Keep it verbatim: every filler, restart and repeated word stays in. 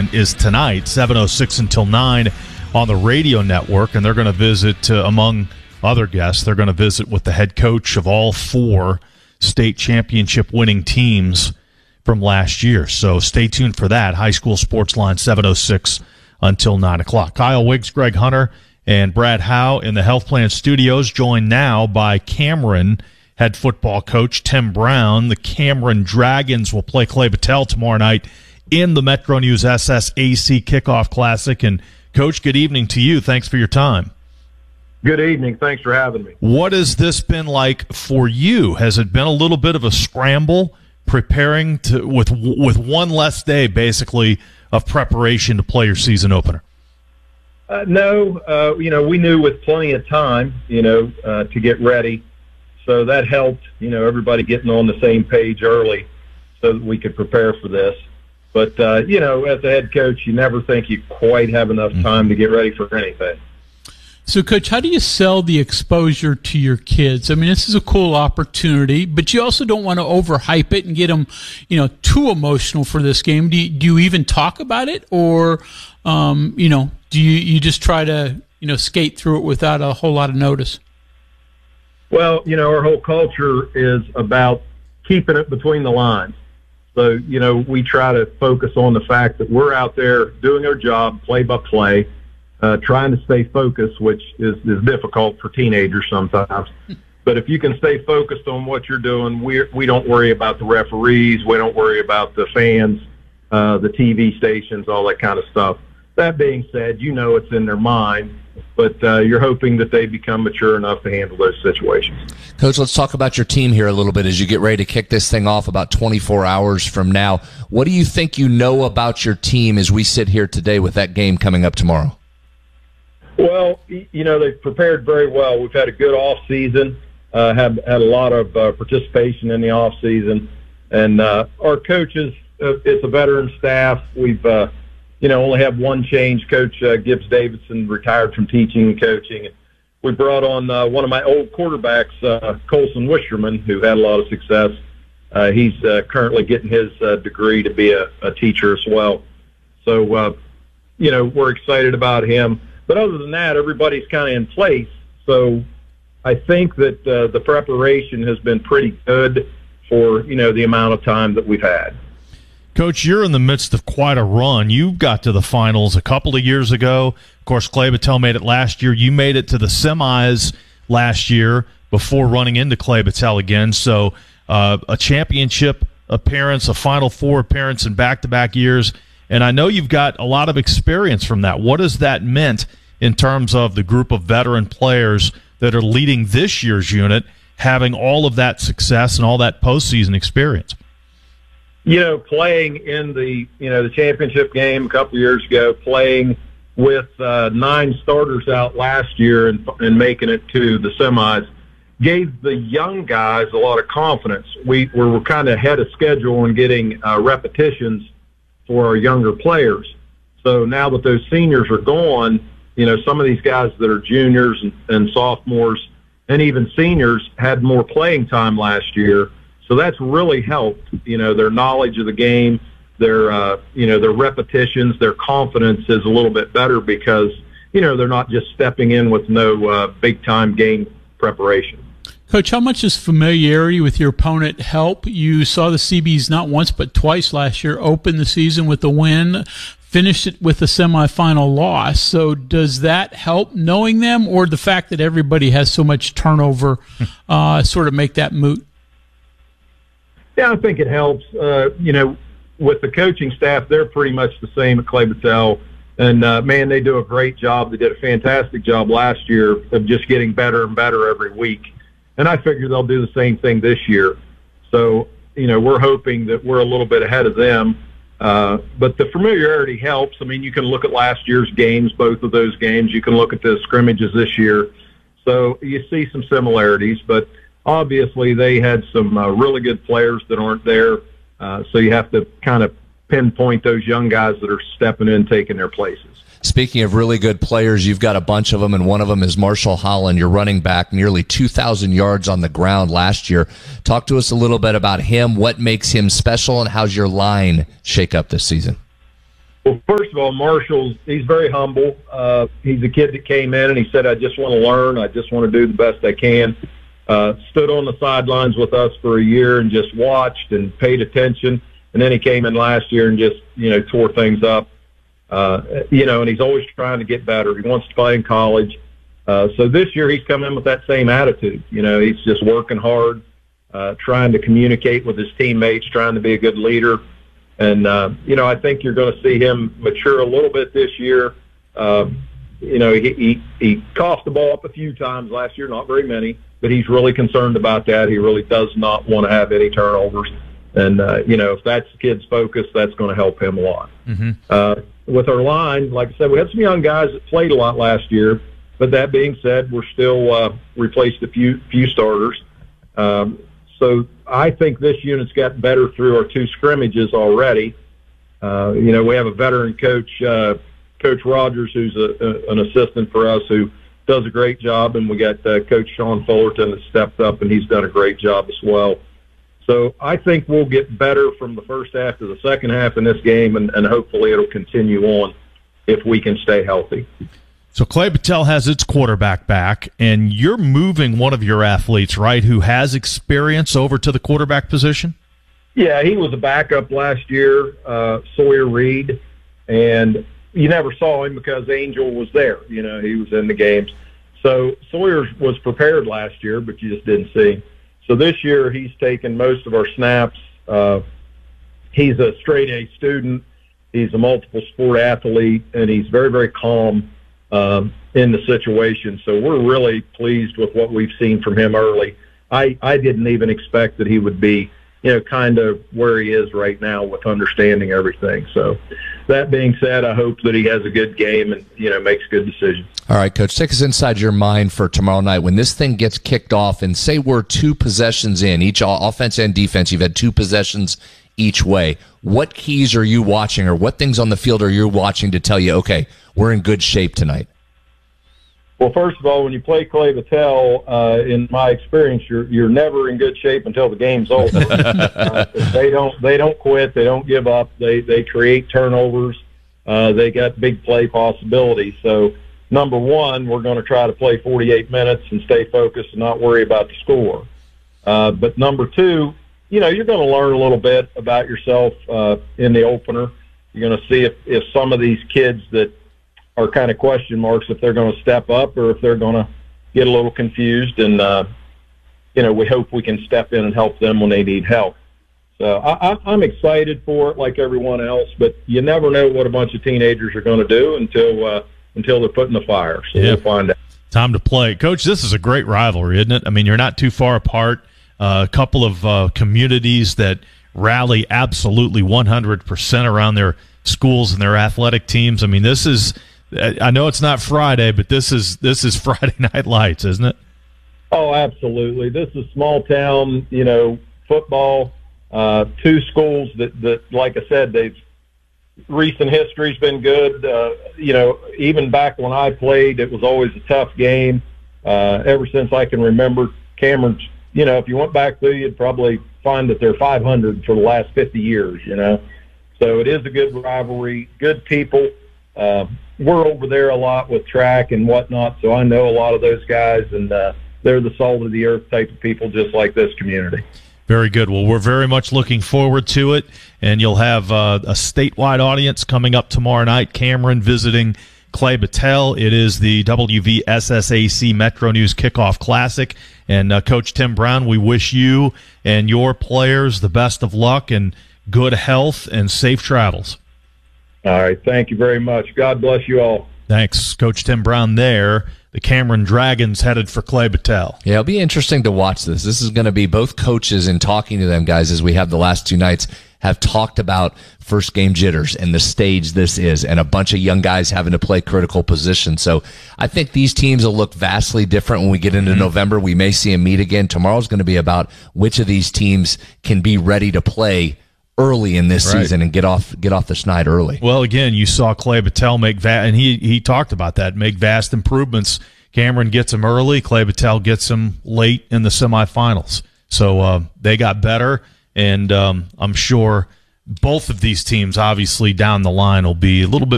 game is tonight, seven oh six until nine on the radio network, and they're going to visit, uh, among other guests, they're going to visit with the head coach of all four state championship winning teams from last year. So stay tuned for that. High School Sports Line, seven oh six until nine o'clock. Kyle Wiggs, Greg Hunter, and Brad Howe in the Health Plan Studios, joined now by Cameron head football coach Tim Brown. The Cameron Dragons will play Clay Battelle tomorrow night in the Metro News S S A C Kickoff Classic. And, Coach, good evening to you. Thanks for your time. Good evening. Thanks for having me. What has this been like for you? Has it been a little bit of a scramble preparing to with with one less day, basically, of preparation to play your season opener? Uh, no. Uh, you know, we knew with plenty of time, you know, uh, to get ready. So that helped, you know, everybody getting on the same page early so that we could prepare for this. But, uh, you know, as a head coach, you never think you quite have enough time to get ready for anything. So, Coach, how do you sell the exposure to your kids? I mean, this is a cool opportunity, but you also don't want to overhype it and get them, you know, too emotional for this game. Do you, do you even talk about it, or, um, you know, do you, you just try to, you know, skate through it without a whole lot of notice? Well, you know, our whole culture is about keeping it between the lines. So, you know, we try to focus on the fact that we're out there doing our job, play by play, uh, trying to stay focused, which is, is difficult for teenagers sometimes. But if you can stay focused on what you're doing, we we don't worry about the referees. We don't worry about the fans, uh, the T V stations, all that kind of stuff. That being said, you know it's in their mind, but uh, you're hoping that they become mature enough to handle those situations. Coach, let's talk about your team here a little bit as you get ready to kick this thing off about twenty-four hours from now. What do you think you know about your team as we sit here today with that game coming up tomorrow? Well, you know, they've prepared very well. We've had a good off season, uh, had, had a lot of uh, participation in the off season. And uh, our coaches, uh, it's a veteran staff. We've, uh, you know, only have one change. Coach uh, Gibbs Davidson retired from teaching and coaching. We brought on uh, one of my old quarterbacks, uh, Colson Wisherman, who had a lot of success. Uh, he's uh, currently getting his uh, degree to be a, a teacher as well. So, uh, you know, we're excited about him. But other than that, everybody's kind of in place. So I think that uh, the preparation has been pretty good for, you know, the amount of time that we've had. Coach, you're in the midst of quite a run. You got to the finals a couple of years ago. Of course, Clay Battelle made it last year. You made it to the semis last year before running into Clay Battelle again. So uh, a championship appearance, a Final Four appearance in back-to-back years. And I know you've got a lot of experience from that. What has that meant in terms of the group of veteran players that are leading this year's unit, having all of that success and all that postseason experience? You know, playing in the, you know, the championship game a couple of years ago, playing with uh, nine starters out last year and, and making it to the semis, gave the young guys a lot of confidence. We were kind of ahead of schedule in getting uh, repetitions for our younger players. So now that those seniors are gone, you know, some of these guys that are juniors and, and sophomores and even seniors had more playing time last year. So that's really helped, you know, their knowledge of the game, their, uh, you know, their repetitions, their confidence is a little bit better because, you know, they're not just stepping in with no uh, big-time game preparation. Coach, how much does familiarity with your opponent help? You saw the C Bs not once but twice last year open the season with a win, finished it with a semifinal loss. So does that help knowing them, or the fact that everybody has so much turnover uh, sort of make that moot? Yeah, I think it helps. Uh, you know, with the coaching staff, they're pretty much the same at Clay Battelle. And, uh, man, they do a great job. They did a fantastic job last year of just getting better and better every week. And I figure they'll do the same thing this year. So, you know, we're hoping that we're a little bit ahead of them. Uh, but the familiarity helps. I mean, you can look at last year's games, both of those games. You can look at the scrimmages this year. So you see some similarities. But obviously they had some uh, really good players that aren't there. Uh, so you have to kind of pinpoint those young guys that are stepping in, taking their places. Speaking of really good players, you've got a bunch of them, and one of them is Marshall Holland, your running back, nearly two thousand yards on the ground last year. Talk to us a little bit about him, what makes him special, and how's your line shake up this season? Well, first of all, Marshall's, he's very humble. Uh, he's a kid that came in and he said, I just want to learn. I just want to do the best I can. Uh, stood on the sidelines with us for a year and just watched and paid attention. And then he came in last year and just, you know, tore things up. Uh, you know, and he's always trying to get better. He wants to play in college. Uh, so this year he's come in with that same attitude. You know, he's just working hard, uh, trying to communicate with his teammates, trying to be a good leader. And, uh, you know, I think you're going to see him mature a little bit this year. Uh, you know, he, he, he coughed the ball up a few times last year, not very many, but he's really concerned about that. He really does not want to have any turnovers. And, uh, you know, if that's the kid's focus, that's going to help him a lot. Mm-hmm. Uh, with our line, like I said, we had some young guys that played a lot last year. But that being said, we're still uh, replaced a few few starters. Um, so I think this unit's got better through our two scrimmages already. Uh, you know, we have a veteran coach, uh, Coach Rogers, who's a, a, an assistant for us, who does a great job, and we got uh, Coach Sean Fullerton that stepped up, and he's done a great job as well. So I think we'll get better from the first half to the second half in this game, and, and hopefully it'll continue on if we can stay healthy. So Clay Battelle has its quarterback back, and you're moving one of your athletes, right, who has experience over to the quarterback position? Yeah, he was a backup last year, uh, Sawyer Reed, and you never saw him because Angel was there. You know, he was in the games. So Sawyer was prepared last year, but you just didn't see him. So this year he's taken most of our snaps. Uh, he's a straight-A student. He's a multiple sport athlete, and he's very, very calm um, in the situation. So we're really pleased with what we've seen from him early. I, I didn't even expect that he would be, you know, kind of where he is right now with understanding everything. So that being said, I hope that he has a good game and, you know, makes good decisions. All right, Coach, take us inside your mind for tomorrow night. When this thing gets kicked off, and say we're two possessions in, each offense and defense, you've had two possessions each way. What keys are you watching, or what things on the field are you watching to tell you, okay, we're in good shape tonight? Well, first of all, when you play Clay Battelle, uh, in my experience, you're you're never in good shape until the game's over. uh, they don't they don't quit. They don't give up. They they create turnovers. Uh, they got big play possibilities. So, number one, we're going to try to play forty-eight minutes and stay focused and not worry about the score. Uh, but number two, you know, you're going to learn a little bit about yourself uh, in the opener. You're going to see if, if some of these kids that are kind of question marks, if they're going to step up or if they're going to get a little confused. And, uh, you know, we hope we can step in and help them when they need help. So I, I, I'm excited for it like everyone else, but you never know what a bunch of teenagers are going to do until uh, until they're put in the fire. So yeah. We'll find out. Time to play. Coach, this is a great rivalry, isn't it? I mean, you're not too far apart. Uh, a couple of uh, communities that rally absolutely one hundred percent around their schools and their athletic teams. I mean, this is – I know it's not Friday, but this is this is Friday Night Lights, isn't it? Oh, absolutely. This is small town, you know, football. Uh, two schools that, that, like I said, they've recent history's been good. Uh, you know, even back when I played, it was always a tough game. Uh, ever since I can remember, Cameron's, you know, if you went back through, you'd probably find that they're five hundred for the last fifty years, you know. So it is a good rivalry, good people. Uh, we're over there a lot with track and whatnot, so I know a lot of those guys, and uh, they're the salt of the earth type of people just like this community. Very good. Well, we're very much looking forward to it, and you'll have uh, a statewide audience coming up tomorrow night. Cameron visiting Clay Battelle. It is the W V S S A C Metro News Kickoff Classic. And uh, Coach Tim Brown, we wish you and your players the best of luck and good health and safe travels. All right. Thank you very much. God bless you all. Thanks, Coach Tim Brown there. The Cameron Dragons headed for Clay Battelle. Yeah, it'll be interesting to watch this. This is going to be both coaches, and talking to them, guys, as we have the last two nights, have talked about first game jitters and the stage this is, and a bunch of young guys having to play critical positions. So I think these teams will look vastly different when we get into mm-hmm. November. We may see them meet again. Tomorrow's going to be about which of these teams can be ready to play early in this right. season and get off get off the schneid early. Well, again, you saw Clay Battelle make va- and he he talked about that, make vast improvements. Cameron gets him early. Clay Battelle gets him late in the semifinals. So uh, they got better, and um, I'm sure both of these teams, obviously, down the line will be a little bit